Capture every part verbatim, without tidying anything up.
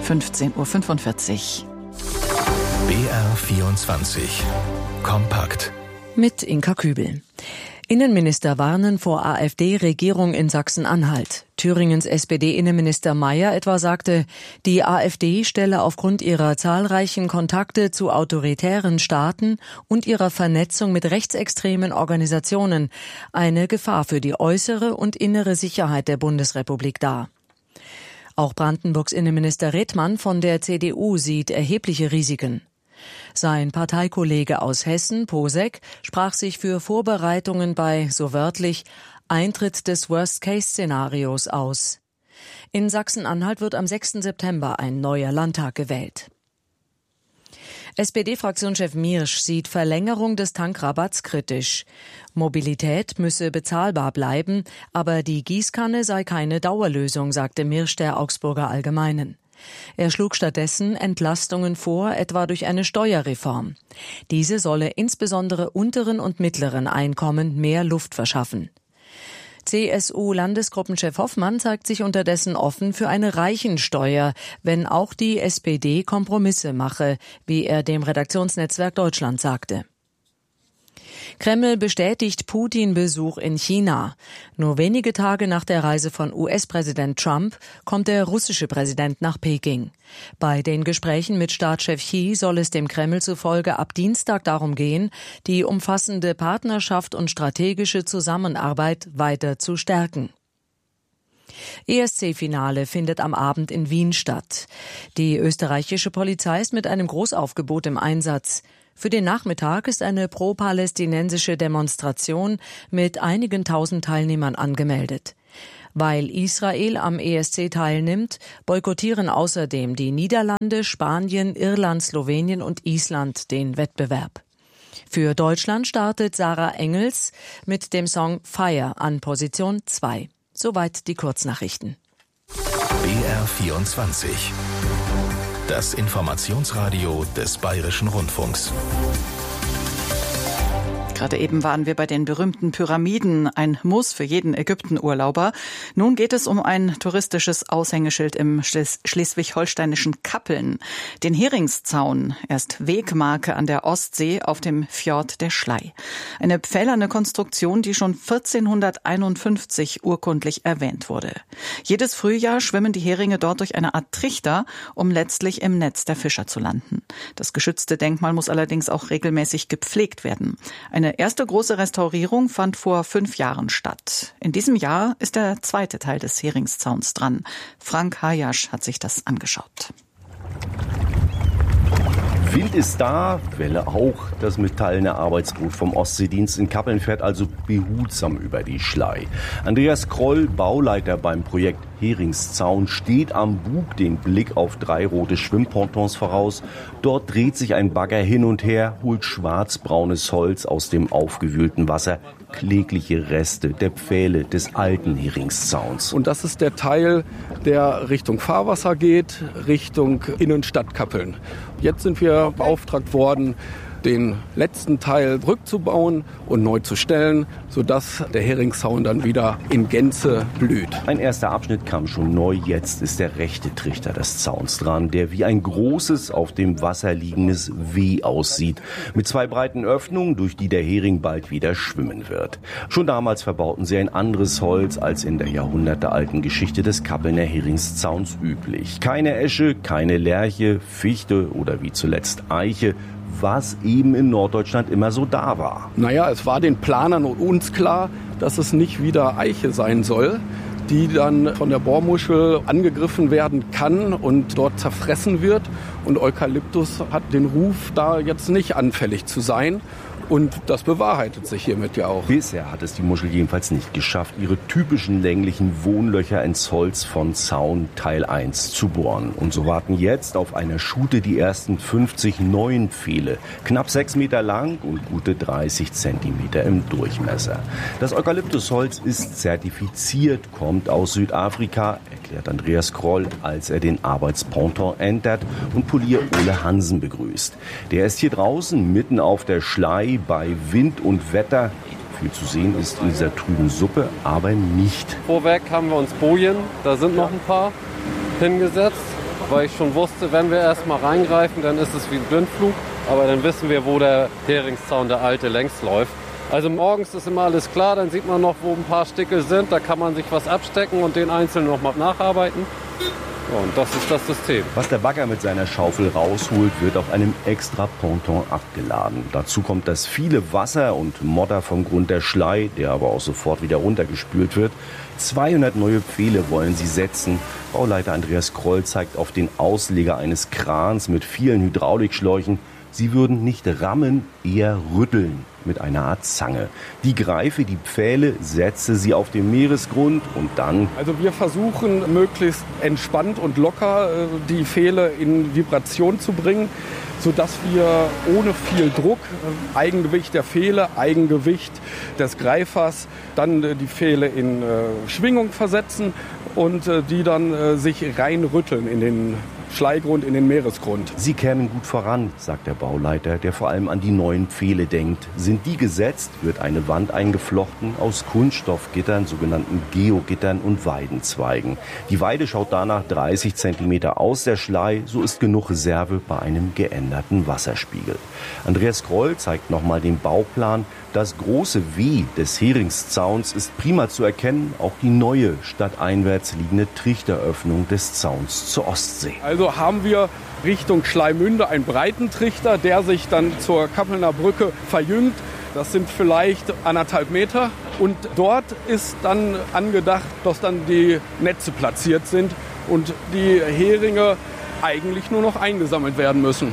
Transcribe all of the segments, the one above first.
fünfzehn Uhr fünfundvierzig. B R vierundzwanzig. Kompakt. Mit Inka Kübel. Innenminister warnen vor AfD-Regierung in Sachsen-Anhalt. Thüringens S P D-Innenminister Mayer etwa sagte, die AfD stelle aufgrund ihrer zahlreichen Kontakte zu autoritären Staaten und ihrer Vernetzung mit rechtsextremen Organisationen eine Gefahr für die äußere und innere Sicherheit der Bundesrepublik dar. Auch Brandenburgs Innenminister Redmann von der C D U sieht erhebliche Risiken. Sein Parteikollege aus Hessen, Posek, sprach sich für Vorbereitungen bei, so wörtlich, Eintritt des Worst-Case-Szenarios aus. In Sachsen-Anhalt wird am sechsten September ein neuer Landtag gewählt. S P D-Fraktionschef Miersch sieht Verlängerung des Tankrabatts kritisch. Mobilität müsse bezahlbar bleiben, aber die Gießkanne sei keine Dauerlösung, sagte Miersch der Augsburger Allgemeinen. Er schlug stattdessen Entlastungen vor, etwa durch eine Steuerreform. Diese solle insbesondere unteren und mittleren Einkommen mehr Luft verschaffen. C S U-Landesgruppenchef Hoffmann zeigt sich unterdessen offen für eine Reichensteuer, wenn auch die S P D Kompromisse mache, wie er dem Redaktionsnetzwerk Deutschland sagte. Kreml bestätigt Putin-Besuch in China. Nur wenige Tage nach der Reise von U S-Präsident Trump kommt der russische Präsident nach Peking. Bei den Gesprächen mit Staatschef Xi soll es dem Kreml zufolge ab Dienstag darum gehen, die umfassende Partnerschaft und strategische Zusammenarbeit weiter zu stärken. E S C-Finale findet am Abend in Wien statt. Die österreichische Polizei ist mit einem Großaufgebot im Einsatz. Für den Nachmittag ist eine pro-palästinensische Demonstration mit einigen tausend Teilnehmern angemeldet. Weil Israel am E S C teilnimmt, boykottieren außerdem die Niederlande, Spanien, Irland, Slowenien und Island den Wettbewerb. Für Deutschland startet Sarah Engels mit dem Song Fire an Position zwei. Soweit die Kurznachrichten. B R vierundzwanzig. Das Informationsradio des Bayerischen Rundfunks. Gerade eben waren wir bei den berühmten Pyramiden, ein Muss für jeden Ägyptenurlauber. Nun geht es um ein touristisches Aushängeschild im schleswig-holsteinischen Kappeln. Den Heringszaun, erst Wegmarke an der Ostsee auf dem Fjord der Schlei. Eine pfählerne Konstruktion, die schon vierzehnhunderteinundfünfzig urkundlich erwähnt wurde. Jedes Frühjahr schwimmen die Heringe dort durch eine Art Trichter, um letztlich im Netz der Fischer zu landen. Das geschützte Denkmal muss allerdings auch regelmäßig gepflegt werden. Eine Eine erste große Restaurierung fand vor fünf Jahren statt. In diesem Jahr ist der zweite Teil des Heringszauns dran. Frank Hayasch hat sich das angeschaut. Wind ist da, Welle auch. Das metallene Arbeitsboot vom Ostseedienst in Kappeln fährt also behutsam über die Schlei. Andreas Kroll, Bauleiter beim Projekt Heringszaun, steht am Bug, den Blick auf drei rote Schwimmpontons voraus. Dort dreht sich ein Bagger hin und her, holt schwarzbraunes Holz aus dem aufgewühlten Wasser. Klägliche Reste der Pfähle des alten Heringszauns. Und das ist der Teil, der Richtung Fahrwasser geht, Richtung Innenstadt Kappeln. Jetzt sind wir beauftragt worden, den letzten Teil rückzubauen und neu zu stellen, sodass der Heringszaun dann wieder in Gänze blüht. Ein erster Abschnitt kam schon neu, jetzt ist der rechte Trichter des Zauns dran, der wie ein großes, auf dem Wasser liegendes W aussieht, mit zwei breiten Öffnungen, durch die der Hering bald wieder schwimmen wird. Schon damals verbauten sie ein anderes Holz als in der jahrhundertealten Geschichte des Kappelner Heringszauns üblich. Keine Esche, keine Lärche, Fichte oder wie zuletzt Eiche, was eben in Norddeutschland immer so da war. Naja, es war den Planern und uns klar, dass es nicht wieder Eiche sein soll, die dann von der Bohrmuschel angegriffen werden kann und dort zerfressen wird. Und Eukalyptus hat den Ruf, da jetzt nicht anfällig zu sein. Und das bewahrheitet sich hiermit ja auch. Bisher hat es die Muschel jedenfalls nicht geschafft, ihre typischen länglichen Wohnlöcher ins Holz von Zaun Teil eins zu bohren. Und so warten jetzt auf einer Schute die ersten fünfzig neuen Pfähle. Knapp sechs Meter lang und gute dreißig Zentimeter im Durchmesser. Das Eukalyptusholz ist zertifiziert, kommt aus Südafrika, erklärt Andreas Kroll, als er den Arbeitsponton entert und Polier Ole Hansen begrüßt. Der ist hier draußen mitten auf der Schlei bei Wind und Wetter. Viel zu sehen ist in dieser trüben Suppe, aber nicht. Vorweg haben wir uns Bojen, da sind noch ein paar hingesetzt. weil ich schon wusste, wenn wir erst mal reingreifen, dann ist es wie ein Blindflug. Aber dann wissen wir, wo der Heringszaun, der alte, längst läuft. Also morgens ist immer alles klar, dann sieht man noch, wo ein paar Stickel sind. Da kann man sich was abstecken und den einzeln noch mal nacharbeiten. Ja, und das ist das System. Was der Bagger mit seiner Schaufel rausholt, wird auf einem extra Ponton abgeladen. Dazu kommt das viele Wasser und Modder vom Grund der Schlei, der aber auch sofort wieder runtergespült wird. zweihundert neue Pfähle wollen sie setzen. Bauleiter Andreas Kroll zeigt auf den Ausleger eines Krans mit vielen Hydraulikschläuchen. Sie würden nicht rammen, eher rütteln mit einer Art Zange. Die greife die Pfähle, setze sie auf den Meeresgrund und dann... Also wir versuchen möglichst entspannt und locker die Pfähle in Vibration zu bringen, sodass wir ohne viel Druck, Eigengewicht der Pfähle, Eigengewicht des Greifers, dann die Pfähle in Schwingung versetzen und die dann sich reinrütteln in den Schleigrund, in den Meeresgrund. Sie kämen gut voran, sagt der Bauleiter, der vor allem an die neuen Pfähle denkt. Sind die gesetzt, wird eine Wand eingeflochten aus Kunststoffgittern, sogenannten Geogittern und Weidenzweigen. Die Weide schaut danach dreißig Zentimeter aus der Schlei, so ist genug Reserve bei einem geänderten Wasserspiegel. Andreas Kroll zeigt nochmal den Bauplan. Das große W des Heringszauns ist prima zu erkennen, auch die neue stadteinwärts liegende Trichteröffnung des Zauns zur Ostsee. Also haben wir Richtung Schleimünde einen breiten Trichter, der sich dann zur Kappelner Brücke verjüngt. Das sind vielleicht anderthalb Meter. Und dort ist dann angedacht, dass dann die Netze platziert sind und die Heringe eigentlich nur noch eingesammelt werden müssen.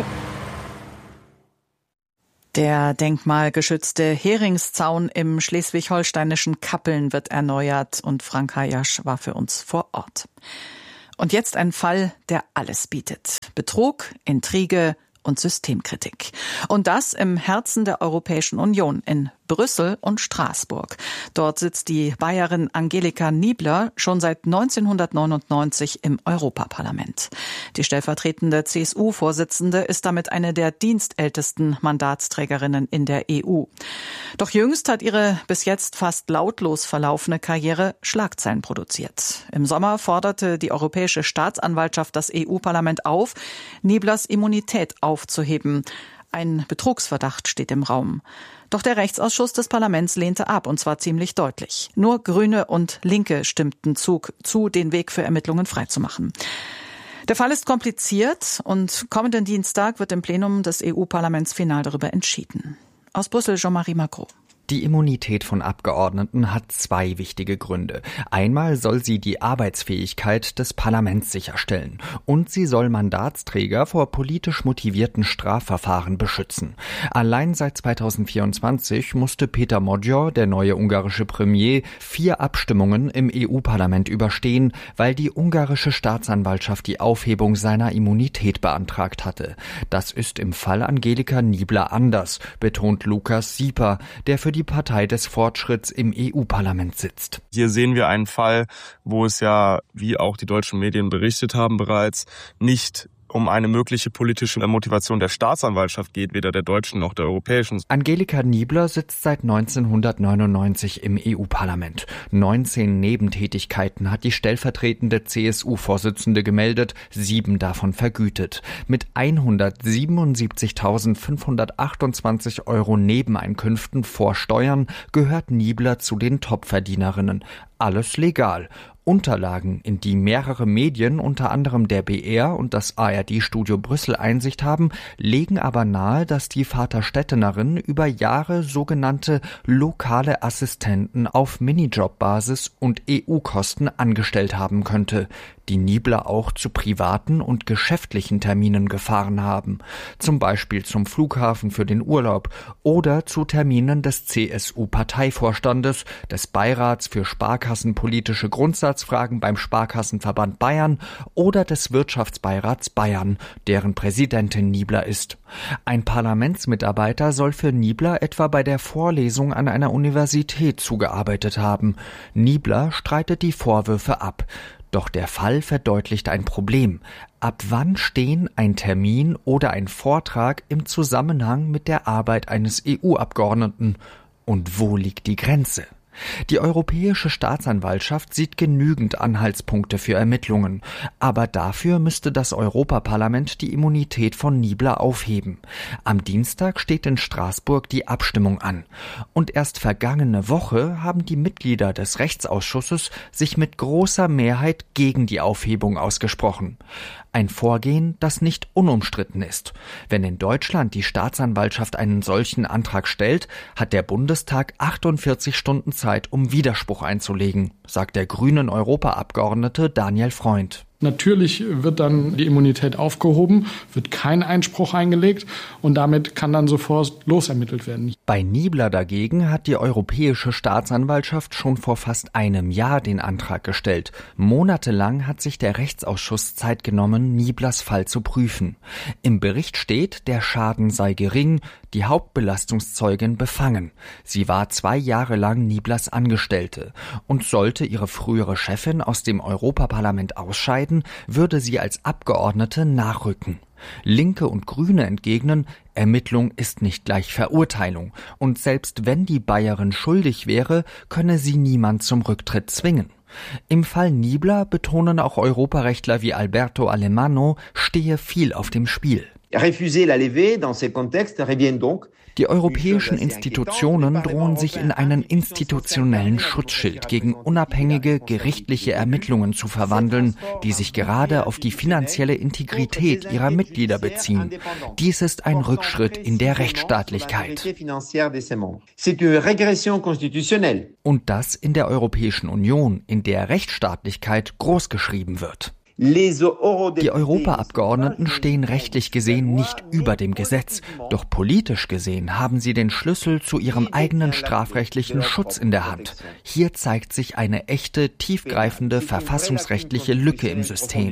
Der denkmalgeschützte Heringszaun im schleswig-holsteinischen Kappeln wird erneuert und Frank Hayasch war für uns vor Ort. Und jetzt ein Fall, der alles bietet. Betrug, Intrige und Systemkritik. Und das im Herzen der Europäischen Union, in Brüssel und Straßburg. Dort sitzt die Bayerin Angelika Niebler schon seit neunzehnhundertneunundneunzig im Europaparlament. Die stellvertretende C S U-Vorsitzende ist damit eine der dienstältesten Mandatsträgerinnen in der E U. Doch jüngst hat ihre bis jetzt fast lautlos verlaufene Karriere Schlagzeilen produziert. Im Sommer forderte die Europäische Staatsanwaltschaft das E U-Parlament auf, Nieblers Immunität aufzuheben. Ein Betrugsverdacht steht im Raum. Doch der Rechtsausschuss des Parlaments lehnte ab, und zwar ziemlich deutlich. Nur Grüne und Linke stimmten zu, zu den Weg für Ermittlungen freizumachen. Der Fall ist kompliziert und kommenden Dienstag wird im Plenum des E U-Parlaments final darüber entschieden. Aus Brüssel Jean-Marie Macron. Die Immunität von Abgeordneten hat zwei wichtige Gründe. Einmal soll sie die Arbeitsfähigkeit des Parlaments sicherstellen und sie soll Mandatsträger vor politisch motivierten Strafverfahren beschützen. Allein seit zweitausendvierundzwanzig musste Peter Magyar, der neue ungarische Premier, vier Abstimmungen im E U-Parlament überstehen, weil die ungarische Staatsanwaltschaft die Aufhebung seiner Immunität beantragt hatte. Das ist im Fall Angelika Niebler anders, betont Lukas Sieper, der für die die Partei des Fortschritts im E U-Parlament sitzt. Hier sehen wir einen Fall, wo es ja, wie auch die deutschen Medien berichtet haben bereits, nicht um eine mögliche politische Motivation der Staatsanwaltschaft geht, weder der deutschen noch der europäischen. Angelika Niebler sitzt seit neunzehnhundertneunundneunzig im E U-Parlament. neunzehn Nebentätigkeiten hat die stellvertretende C S U-Vorsitzende gemeldet, sieben davon vergütet. Mit hundertsiebenundsiebzigtausendfünfhundertachtundzwanzig Euro Nebeneinkünften vor Steuern gehört Niebler zu den Topverdienerinnen. Alles legal. Unterlagen, in die mehrere Medien, unter anderem der B R und das A R D-Studio Brüssel Einsicht haben, legen aber nahe, dass die Vaterstädtenerin über Jahre sogenannte lokale Assistenten auf Minijob-Basis und E U-Kosten angestellt haben könnte, die Niebler auch zu privaten und geschäftlichen Terminen gefahren haben, zum Beispiel zum Flughafen für den Urlaub oder zu Terminen des C S U-Parteivorstandes, des Beirats für sparkassenpolitische Grundsatzfragen beim Sparkassenverband Bayern oder des Wirtschaftsbeirats Bayern, deren Präsidentin Niebler ist. Ein Parlamentsmitarbeiter soll für Niebler etwa bei der Vorlesung an einer Universität zugearbeitet haben. Niebler streitet die Vorwürfe ab. Doch der Fall verdeutlicht ein Problem. Ab wann stehen ein Termin oder ein Vortrag im Zusammenhang mit der Arbeit eines E U-Abgeordneten? Und wo liegt die Grenze? Die Europäische Staatsanwaltschaft sieht genügend Anhaltspunkte für Ermittlungen. Aber dafür müsste das Europaparlament die Immunität von Niebler aufheben. Am Dienstag steht in Straßburg die Abstimmung an. Und erst vergangene Woche haben die Mitglieder des Rechtsausschusses sich mit großer Mehrheit gegen die Aufhebung ausgesprochen. Ein Vorgehen, das nicht unumstritten ist. Wenn in Deutschland die Staatsanwaltschaft einen solchen Antrag stellt, hat der Bundestag achtundvierzig Stunden Zeit, um Widerspruch einzulegen, sagt der grünen Europaabgeordnete Daniel Freund. Natürlich wird dann die Immunität aufgehoben, wird kein Einspruch eingelegt und damit kann dann sofort losermittelt werden. Bei Niebler dagegen hat die Europäische Staatsanwaltschaft schon vor fast einem Jahr den Antrag gestellt. Monatelang hat sich der Rechtsausschuss Zeit genommen, Nieblers Fall zu prüfen. Im Bericht steht, der Schaden sei gering, die Hauptbelastungszeugin befangen. Sie war zwei Jahre lang Nieblers Angestellte und sollte ihre frühere Chefin aus dem Europaparlament ausscheiden, würde sie als Abgeordnete nachrücken. Linke und Grüne entgegnen, Ermittlung ist nicht gleich Verurteilung und selbst wenn die Bayerin schuldig wäre, könne sie niemand zum Rücktritt zwingen. Im Fall Niebler betonen auch Europarechtler wie Alberto Alemanno, stehe viel auf dem Spiel. Refuser la levée dans ces contextes revient donc. Die europäischen Institutionen drohen sich in einen institutionellen Schutzschild gegen unabhängige gerichtliche Ermittlungen zu verwandeln, die sich gerade auf die finanzielle Integrität ihrer Mitglieder beziehen. Dies ist ein Rückschritt in der Rechtsstaatlichkeit. Und das in der Europäischen Union, in der Rechtsstaatlichkeit großgeschrieben wird. Die Europaabgeordneten stehen rechtlich gesehen nicht über dem Gesetz, doch politisch gesehen haben sie den Schlüssel zu ihrem eigenen strafrechtlichen Schutz in der Hand. Hier zeigt sich eine echte, tiefgreifende verfassungsrechtliche Lücke im System.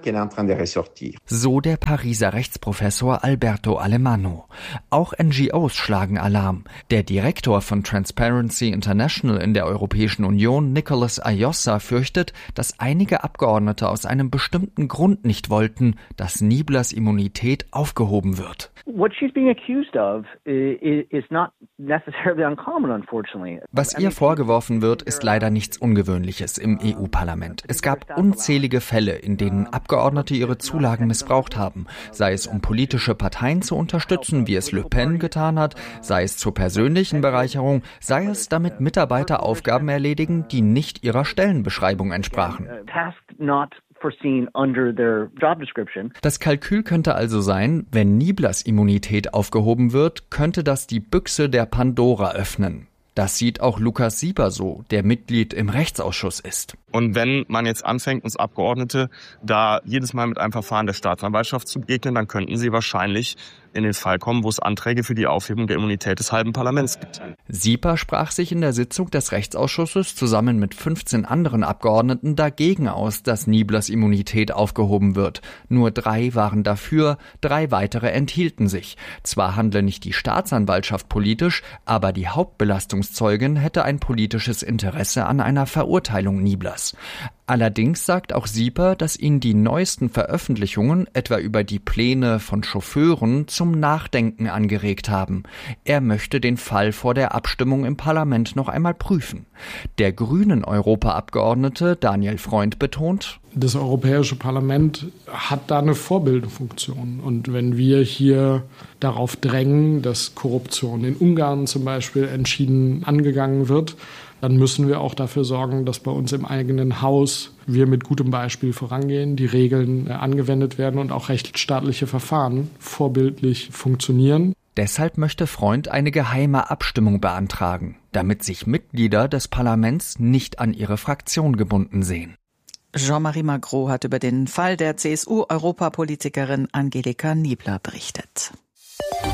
So der Pariser Rechtsprofessor Alberto Alemanno. Auch N G Os schlagen Alarm. Der Direktor von Transparency International in der Europäischen Union, Nicholas Ayossa, fürchtet, dass einige Abgeordnete aus einem bestimmten Grund nicht wollten, dass Nieblers Immunität aufgehoben wird. Was ihr vorgeworfen wird, ist leider nichts Ungewöhnliches im E U-Parlament. Es gab unzählige Fälle, in denen Abgeordnete ihre Zulagen missbraucht haben, sei es um politische Parteien zu unterstützen, wie es Le Pen getan hat, sei es zur persönlichen Bereicherung, sei es damit Mitarbeiter Aufgaben erledigen, die nicht ihrer Stellenbeschreibung entsprachen. Das Kalkül könnte also sein, wenn Nieblers Immunität aufgehoben wird, könnte das die Büchse der Pandora öffnen. Das sieht auch Lukas Sieber so, der Mitglied im Rechtsausschuss ist. Und wenn man jetzt anfängt, uns Abgeordnete da jedes Mal mit einem Verfahren der Staatsanwaltschaft zu begegnen, dann könnten sie wahrscheinlich in den Fall kommen, wo es Anträge für die Aufhebung der Immunität des halben Parlaments gibt. Sieber sprach sich in der Sitzung des Rechtsausschusses zusammen mit fünfzehn anderen Abgeordneten dagegen aus, dass Nieblers Immunität aufgehoben wird. Nur drei waren dafür, drei weitere enthielten sich. Zwar handle nicht die Staatsanwaltschaft politisch, aber die Hauptbelastungszeugin hätte ein politisches Interesse an einer Verurteilung Nieblers. Allerdings sagt auch Sieber, dass ihn die neuesten Veröffentlichungen, etwa über die Pläne von Chauffeuren, zum Nachdenken angeregt haben. Er möchte den Fall vor der Abstimmung im Parlament noch einmal prüfen. Der grünen Europaabgeordnete Daniel Freund betont: Das Europäische Parlament hat da eine Vorbildfunktion. Und wenn wir hier darauf drängen, dass Korruption in Ungarn zum Beispiel entschieden angegangen wird, dann müssen wir auch dafür sorgen, dass bei uns im eigenen Haus wir mit gutem Beispiel vorangehen, die Regeln angewendet werden und auch rechtsstaatliche Verfahren vorbildlich funktionieren. Deshalb möchte Freund eine geheime Abstimmung beantragen, damit sich Mitglieder des Parlaments nicht an ihre Fraktion gebunden sehen. Jean-Marie Magro hat über den Fall der C S U-Europapolitikerin Angelika Niebler berichtet.